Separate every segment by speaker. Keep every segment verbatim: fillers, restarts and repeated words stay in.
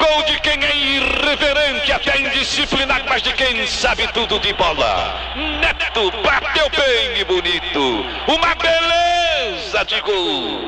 Speaker 1: Gol de quem é irreverente, até indisciplinado, mas de quem sabe tudo de bola. Neto bateu bem e bonito. Uma beleza de gol.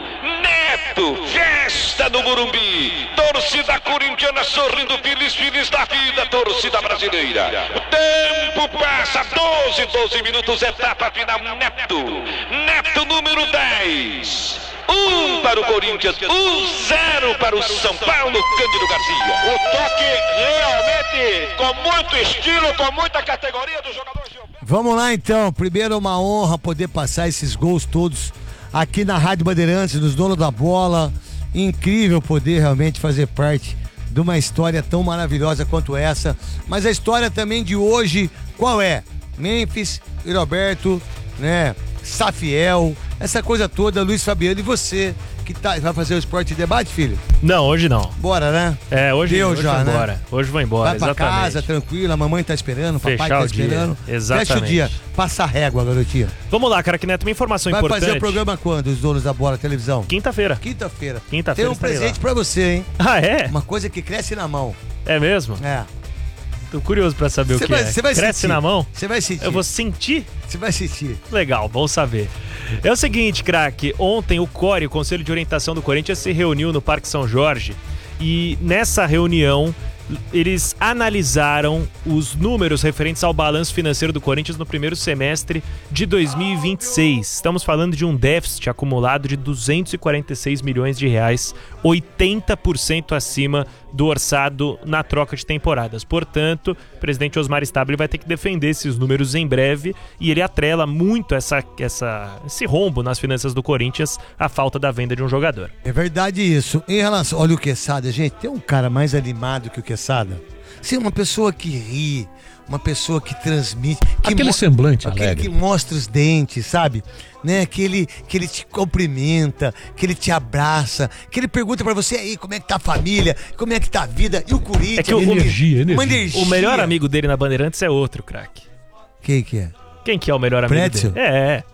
Speaker 1: Neto, festa no Morumbi. Torcida corintiana sorrindo, feliz, feliz da vida, torcida brasileira. O tempo passa, doze, doze minutos, etapa final. Neto, Neto número dez. Um para o Corinthians, um zero para o São Paulo, Cândido Garcia.
Speaker 2: O toque realmente com muito estilo, com muita categoria do jogador.
Speaker 3: Vamos lá então, primeiro é uma honra poder passar esses gols todos aqui na Rádio Bandeirantes, dos donos da bola. Incrível poder realmente fazer parte de uma história tão maravilhosa quanto essa. Mas a história também de hoje, qual é? Memphis e Roberto, né? Safiel, essa coisa toda, Luiz Fabiano, e você que tá, vai fazer o Esporte Debate, filho?
Speaker 4: Não, hoje não.
Speaker 3: Bora, né?
Speaker 4: É, hoje,
Speaker 3: Deu
Speaker 4: hoje
Speaker 3: já,
Speaker 4: vou
Speaker 3: né?
Speaker 4: embora. Hoje vou embora,
Speaker 3: vai pra
Speaker 4: exatamente.
Speaker 3: casa, tranquilo, a mamãe tá esperando, o papai
Speaker 4: Fechar
Speaker 3: tá
Speaker 4: o dia.
Speaker 3: esperando.
Speaker 4: Exatamente.
Speaker 3: Fecha o dia, passa a régua, garotinha.
Speaker 4: Vamos lá, Craque Neto, uma informação
Speaker 3: vai
Speaker 4: importante.
Speaker 3: Vai fazer o programa quando, os donos da bola, televisão?
Speaker 4: Quinta-feira.
Speaker 3: Quinta-feira.
Speaker 4: Quinta-feira.
Speaker 3: Tem um presente pra você, hein?
Speaker 4: Ah, é?
Speaker 3: Uma coisa que cresce na mão.
Speaker 4: É mesmo?
Speaker 3: É.
Speaker 4: Tô curioso pra saber
Speaker 3: cê
Speaker 4: o que
Speaker 3: vai,
Speaker 4: é.
Speaker 3: Você vai
Speaker 4: Cresce
Speaker 3: sentir.
Speaker 4: na mão?
Speaker 3: Você vai sentir.
Speaker 4: Eu vou sentir?
Speaker 3: Você vai sentir.
Speaker 4: Legal, bom saber. É o seguinte, craque, ontem o C O R, o Conselho de Orientação do Corinthians, se reuniu no Parque São Jorge e nessa reunião eles analisaram os números referentes ao balanço financeiro do Corinthians no primeiro semestre de dois mil e vinte e seis. Estamos falando de um déficit acumulado de duzentos e quarenta e seis milhões de reais, oitenta por cento acima do orçado na troca de temporadas. Portanto, o presidente Osmar Stabile vai ter que defender esses números em breve e ele atrela muito essa, essa, esse rombo nas finanças do Corinthians à falta da venda de um jogador.
Speaker 3: É verdade isso. Em relação, olha o Quesada, gente, tem um cara mais animado que o Quesada. Sim, uma pessoa que ri, uma pessoa que transmite, que
Speaker 5: aquele mo- semblante
Speaker 3: aquele
Speaker 5: alegre,
Speaker 3: que mostra os dentes, sabe? Né? Que ele, que ele te cumprimenta, que ele te abraça, que ele pergunta pra você aí como é que tá a família, como é que tá a vida, e o Corinthians.
Speaker 4: É que o,
Speaker 5: energia, energia.
Speaker 3: Uma energia.
Speaker 4: O melhor amigo dele na Bandeirantes é outro, craque.
Speaker 3: Quem que é?
Speaker 4: Quem que é o melhor amigo
Speaker 3: Pretzel?
Speaker 4: dele? É,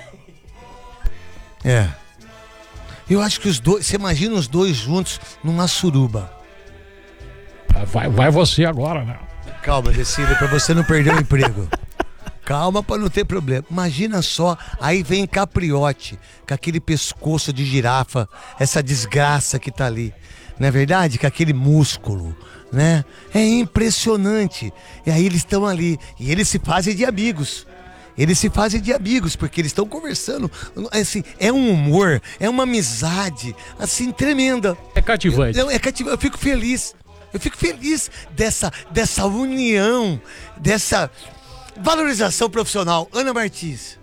Speaker 3: é. É. Eu acho que os dois, você imagina os dois juntos numa suruba.
Speaker 5: Vai, vai você agora, né?
Speaker 3: Calma, Decílio, pra você não perder o emprego. Calma pra não ter problema. Imagina só, aí vem Capriotti, com aquele pescoço de girafa, essa desgraça que tá ali. Não é verdade? Com aquele músculo, né? É impressionante. E aí eles estão ali, e eles se fazem de amigos. Eles se fazem de amigos, porque eles estão conversando, assim, é um humor, é uma amizade, assim, tremenda.
Speaker 5: É cativante.
Speaker 3: Eu, é cativante, eu fico feliz. Eu fico feliz dessa, dessa união, dessa valorização profissional. Ana Martins.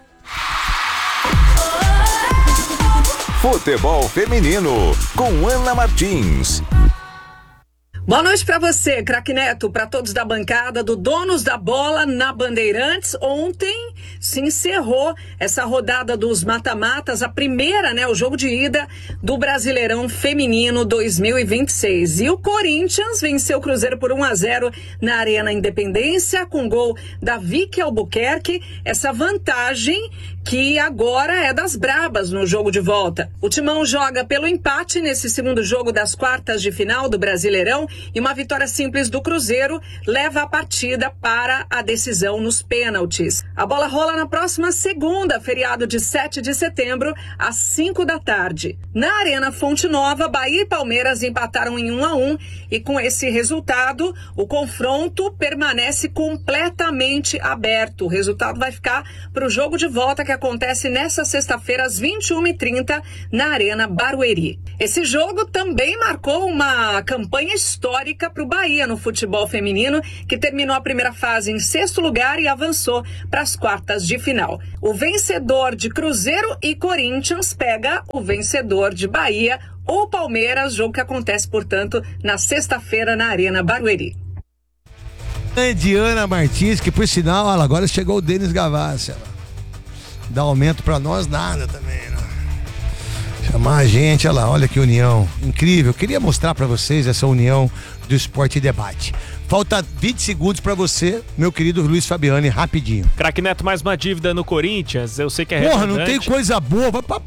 Speaker 6: Futebol Feminino, com Ana Martins.
Speaker 7: Boa noite pra você, Craque Neto, pra todos da bancada do Donos da Bola na Bandeirantes. Ontem se encerrou essa rodada dos mata-matas, a primeira, né, o jogo de ida do Brasileirão Feminino dois mil e vinte e seis. E o Corinthians venceu o Cruzeiro por um a zero na Arena Independência, com gol da Vicky Albuquerque. Essa vantagem que agora é das brabas no jogo de volta. O Timão joga pelo empate nesse segundo jogo das quartas de final do Brasileirão e uma vitória simples do Cruzeiro leva a partida para a decisão nos pênaltis. A bola rola na próxima segunda, feriado de sete de setembro, às cinco da tarde. Na Arena Fonte Nova, Bahia e Palmeiras empataram em um a um e com esse resultado, o confronto permanece completamente aberto. O resultado vai ficar para o jogo de volta que acontece nesta sexta-feira às vinte e uma e trinta na Arena Barueri. Esse jogo também marcou uma campanha histórica para o Bahia no futebol feminino, que terminou a primeira fase em sexto lugar e avançou para as quartas de final. O vencedor de Cruzeiro e Corinthians pega o vencedor de Bahia ou Palmeiras, jogo que acontece, portanto, na sexta-feira na Arena Barueri.
Speaker 3: De Ana Martins, que por sinal, olha, agora chegou o Denis Gavassi. Dá aumento pra nós nada também, né? Chamar a gente, olha lá, olha que união incrível. Queria mostrar pra vocês essa união do Esporte e Debate. Falta vinte segundos pra você, meu querido Luiz Fabiani, rapidinho.
Speaker 4: Craque Neto, mais uma dívida no Corinthians, eu sei que é
Speaker 3: Porra,
Speaker 4: redundante.
Speaker 3: não tem coisa boa, vai pra...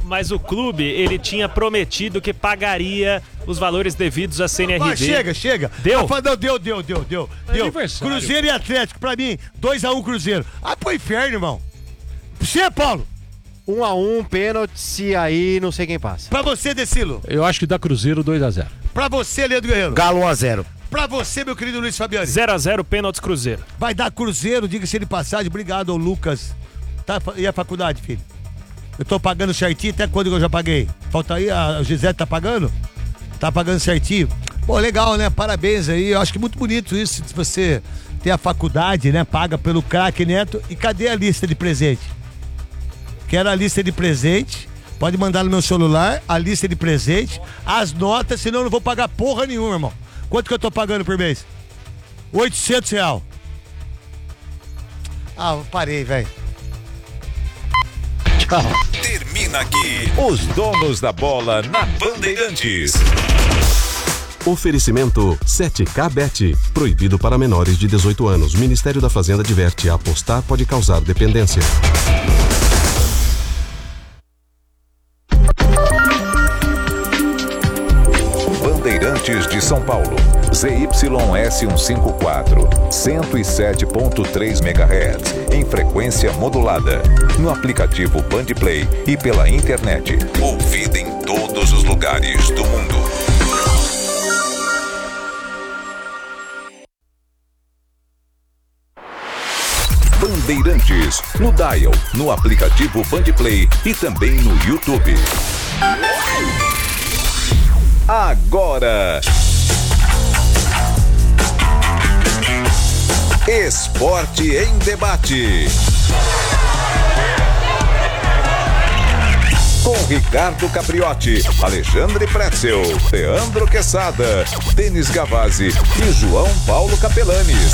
Speaker 4: mas o clube, ele tinha prometido que pagaria os valores devidos à C N R D.
Speaker 3: Vai, chega, chega.
Speaker 4: Deu?
Speaker 3: Rafa, não, deu, deu, deu, deu. deu.
Speaker 5: Aniversário.
Speaker 3: Cruzeiro e Atlético, pra mim, dois a um Cruzeiro. Ah, pro inferno, irmão. Você, Paulo.
Speaker 8: um a um, pênalti, e aí não sei quem passa.
Speaker 3: Pra você, Decilo.
Speaker 5: Eu acho que dá Cruzeiro dois a zero.
Speaker 3: Pra você, Leandro Guerreiro.
Speaker 8: Galo um a zero.
Speaker 3: Pra você, meu querido Luiz Fabiani.
Speaker 4: zero a zero, pênaltis Cruzeiro.
Speaker 3: Vai dar Cruzeiro, diga-se de passagem. Obrigado, Lucas. Tá, e a faculdade, filho? Eu tô pagando certinho, até quando que eu já paguei? Falta aí, a Gisele tá pagando? Tá pagando certinho. Pô, legal, né? Parabéns aí. Eu acho que é muito bonito isso, se você ter a faculdade, né? Paga pelo craque Neto. E cadê a lista de presente? Quero a lista de presente. Pode mandar no meu celular, a lista de presente, as notas, senão eu não vou pagar porra nenhuma, irmão. Quanto que eu tô pagando por mês? oitocentos reais. Ah, eu parei, velho.
Speaker 8: Tchau.
Speaker 6: Termina aqui os donos da bola na Bandeirantes.
Speaker 9: Oferecimento sete K Bet. Proibido para menores de dezoito anos. Ministério da Fazenda adverte: apostar pode causar dependência.
Speaker 6: Bandeirantes de São Paulo. Z Y S cento e cinquenta e quatro, cento e sete ponto três megahertz, em frequência modulada. No aplicativo Bandplay e pela internet. Ouvida em todos os lugares do mundo. Bandeirantes, no Dial, no aplicativo Bandplay e também no YouTube. Agora, Esporte em Debate. Com Ricardo Capriotti, Alexandre Pretzel, Leandro Quesada, Denis Gavazzi e João Paulo Capelanes.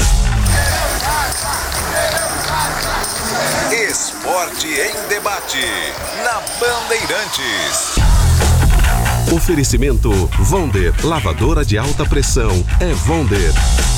Speaker 6: Esporte em Debate, na Bandeirantes.
Speaker 9: Oferecimento Vonder, lavadora de alta pressão é Vonder.